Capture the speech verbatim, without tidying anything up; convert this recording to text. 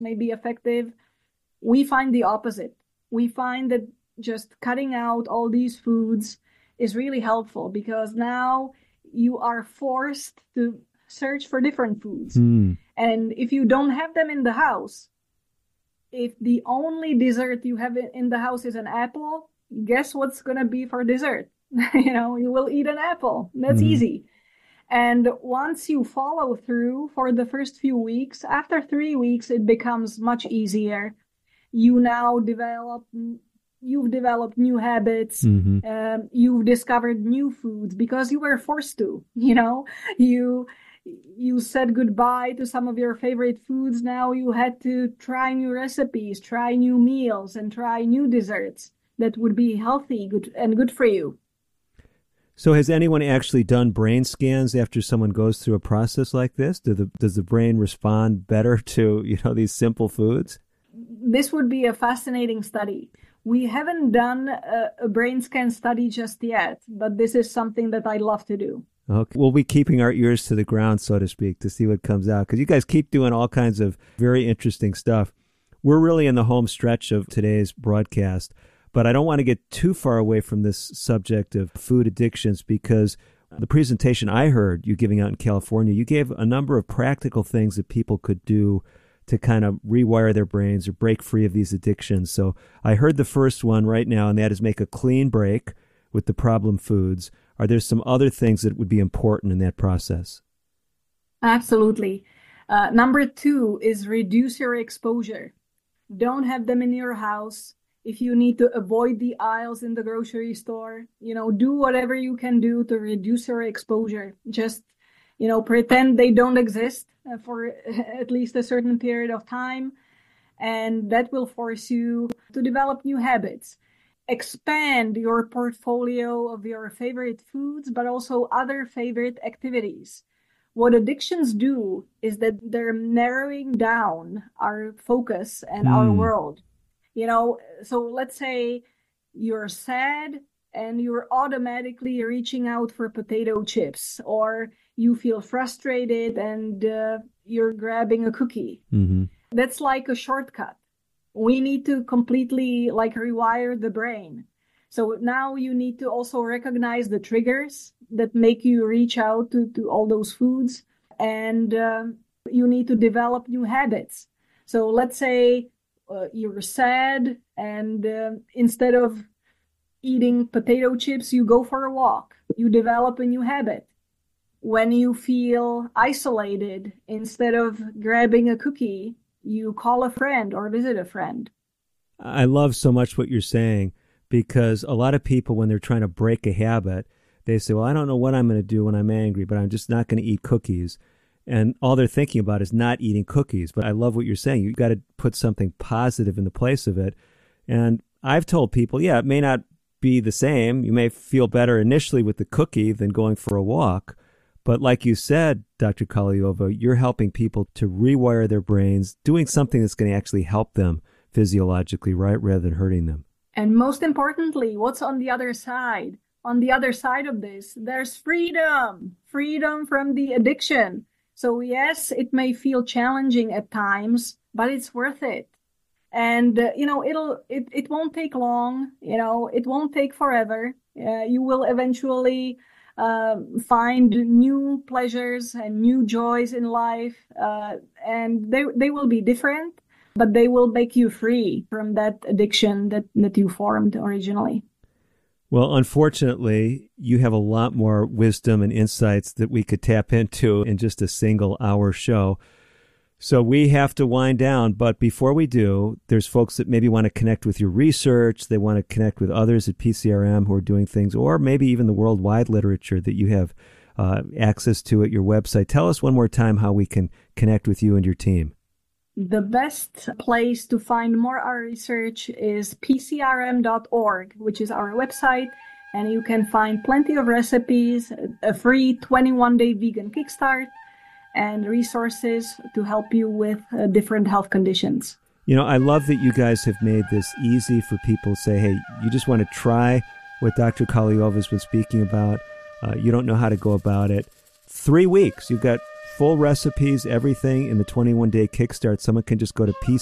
may be effective. We find the opposite. We find that just cutting out all these foods is really helpful because now you are forced to search for different foods. Hmm. And if you don't have them in the house, if the only dessert you have in the house is an apple, guess what's going to be for dessert? You know, you will eat an apple. That's Mm-hmm. easy. And once you follow through for the first few weeks, after three weeks, it becomes much easier. You now develop, you've developed new habits. Mm-hmm. Um, you've discovered new foods because you were forced to, you know, you, you said goodbye to some of your favorite foods. Now you had to try new recipes, try new meals, and try new desserts that would be healthy, good, and good for you. So has anyone actually done brain scans after someone goes through a process like this? Do the, does the brain respond better to, you know, these simple foods? This would be a fascinating study. We haven't done a, a brain scan study just yet, but this is something that I'd love to do. Okay. We'll be keeping our ears to the ground, so to speak, to see what comes out, because you guys keep doing all kinds of very interesting stuff. We're really in the home stretch of today's broadcast. But I don't want to get too far away from this subject of food addictions because the presentation I heard you giving out in California, you gave a number of practical things that people could do to kind of rewire their brains or break free of these addictions. So I heard the first one right now, and that is make a clean break with the problem foods. Are there some other things that would be important in that process? Absolutely. Uh, number two is reduce your exposure. Don't have them in your house. If you need to avoid the aisles in the grocery store, you know, do whatever you can do to reduce your exposure. Just, you know, pretend they don't exist for at least a certain period of time. And that will force you to develop new habits. Expand your portfolio of your favorite foods, but also other favorite activities. What addictions do is that they're narrowing down our focus and Hmm. our world. You know, so let's say you're sad and you're automatically reaching out for potato chips, or you feel frustrated and uh, you're grabbing a cookie. Mm-hmm. That's like a shortcut. We need to completely like rewire the brain. So now you need to also recognize the triggers that make you reach out to, to all those foods. And um, you need to develop new habits. So let's say uh, you're sad and uh, instead of eating potato chips, you go for a walk. You develop a new habit. When you feel isolated, instead of grabbing a cookie, you call a friend or visit a friend. I love so much what you're saying, because a lot of people, when they're trying to break a habit, they say, well, I don't know what I'm going to do when I'm angry, but I'm just not going to eat cookies. And all they're thinking about is not eating cookies. But I love what you're saying. You've got to put something positive in the place of it. And I've told people, yeah, it may not be the same. You may feel better initially with the cookie than going for a walk. But like you said, Doctor Kolyova, you're helping people to rewire their brains, doing something that's going to actually help them physiologically, right, rather than hurting them. And most importantly, what's on the other side? On the other side of this, there's freedom, freedom from the addiction. So yes, it may feel challenging at times, but it's worth it. And, uh, you know, it'll, it, it won't take long, you know, it won't take forever. Uh, you will eventually uh, find new pleasures and new joys in life. Uh, and they, they will be different, but they will make you free from that addiction that, that you formed originally. Well, unfortunately, you have a lot more wisdom and insights that we could tap into in just a single hour show. So we have to wind down. But before we do, there's folks that maybe want to connect with your research. They want to connect with others at P C R M who are doing things, or maybe even the worldwide literature that you have uh, access to at your website. Tell us one more time how we can connect with you and your team. The best place to find more our research is P C R M dot org, which is our website, and you can find plenty of recipes, a free twenty-one day vegan kickstart, and resources to help you with uh, different health conditions. You know, I love that you guys have made this easy for people to say, hey, you just want to try what Doctor Kolyova has been speaking about. Uh, you don't know how to go about it. Three weeks. You've got full recipes, everything in the twenty-one day kickstart. Someone can just go to